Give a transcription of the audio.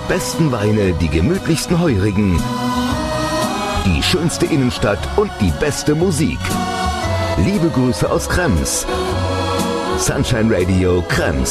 besten Weine, die gemütlichsten Heurigen, die schönste Innenstadt und die beste Musik. Liebe Grüße aus Krems. Sunshine Radio Krems.